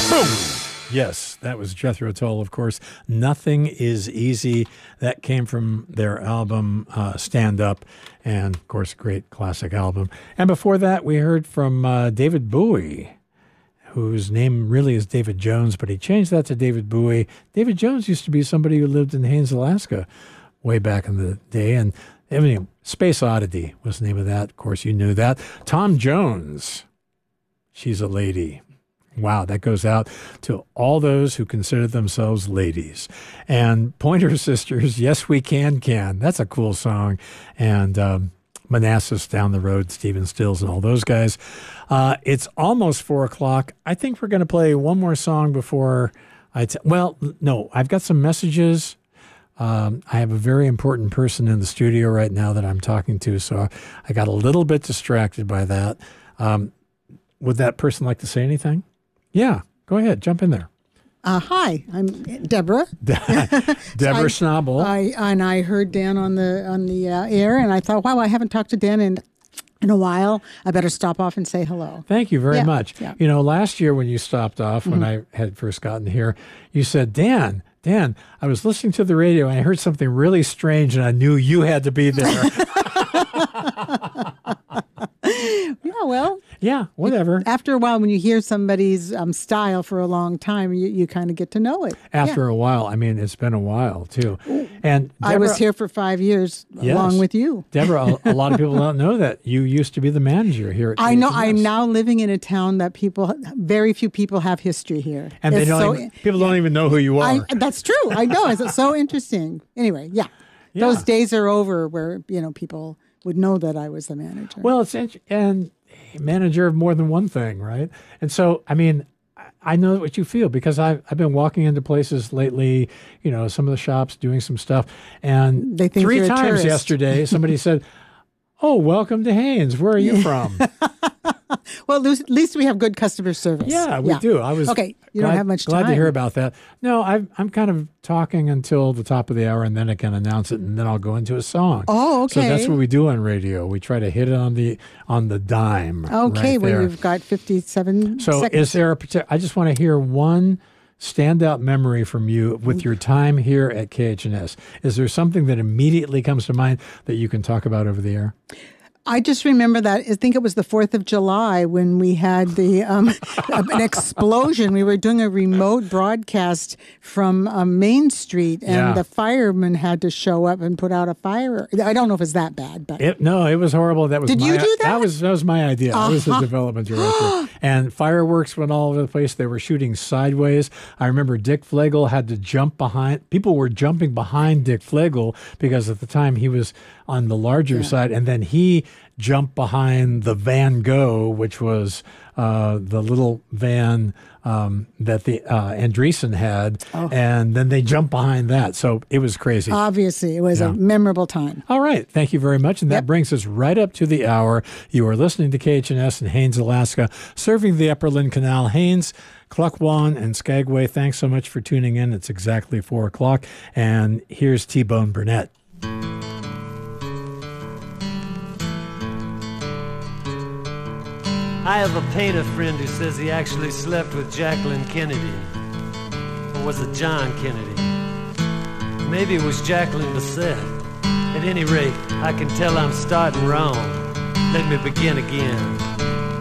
Yes, that was Jethro Tull, of course. Nothing is Easy. That came from their album Stand Up, and of course, a great classic album. And before that, we heard from David Bowie, whose name really is David Jones, but he changed that to David Bowie. David Jones used to be somebody who lived in Haines, Alaska, way back in the day, and Space Oddity was the name of that. Of course, you knew that. Tom Jones, She's a Lady. Wow, that goes out to all those who consider themselves ladies. And Pointer Sisters, Yes We Can. That's a cool song. And Manassas down the road, Stephen Stills and all those guys. It's almost 4 o'clock. I think we're going to play one more song before no, I've got some messages. I have a very important person in the studio right now that I'm talking to, so I got a little bit distracted by that. Would that person like to say anything? Yeah, go ahead. Jump in there. Hi, I'm Deborah. Deborah Schnabel. I heard Dan on the air, and I thought, wow, I haven't talked to Dan in a while. I better stop off and say hello. Thank you very much. Yeah. You know, last year when you stopped off, when I had first gotten here, you said, Dan, I was listening to the radio and I heard something really strange and I knew you had to be there. Yeah, well. Yeah, whatever. After a while, when you hear somebody's style for a long time, you kind of get to know it. After a while. I mean, it's been a while, too. And Deborah, I was here for 5 years along with you. Deborah, a lot of people don't know that. You used to be the manager here at I know. KHNS. I'm now living in a town that very few people have history here. And people don't even know who you are. That's true. I know. It's so interesting. Anyway, yeah. Those days are over where, people would know that I was the manager. Well, it's and manager of more than one thing, right? And so, I mean, I know what you feel because I've been walking into places lately, some of the shops doing some stuff, and they think 3 times yesterday somebody said, "Oh, welcome to Haines. Where are you from?" Well, at least we have good customer service. Yeah, we do. I was okay. You don't have much time. Glad to hear about that. No, I'm kind of talking until the top of the hour, and then I can announce it, and then I'll go into a song. Oh, okay. So that's what we do on radio. We try to hit it on the dime. Okay, right there. We've got 57 So seconds. is there I just want to hear one standout memory from you with your time here at KHNS. Is there something that immediately comes to mind that you can talk about over the air? I just remember that, I think it was the 4th of July when we had an explosion. We were doing a remote broadcast from Main Street, and the firemen had to show up and put out a fire. I don't know if it's that bad, but it was horrible. Did you do that? That was my idea. I was the development director, and fireworks went all over the place. They were shooting sideways. I remember Dick Flegel had to jump behind. People were jumping behind Dick Flegel because at the time he was on the larger side, and then he jumped behind the Van Gogh, which was the little van that the Andreessen had, and then they jumped behind that. So it was crazy. Obviously, it was a memorable time. All right. Thank you very much. And that brings us right up to the hour. You are listening to KHNS in Haines, Alaska, serving the Upper Lynn Canal. Haines, Klukwan, and Skagway, thanks so much for tuning in. It's exactly 4 o'clock. And here's T-Bone Burnett. I have a painter friend who says he actually slept with Jacqueline Kennedy. Or was it John Kennedy? Maybe it was Jacqueline Bassett. At any rate, I can tell I'm starting wrong. Let me begin again.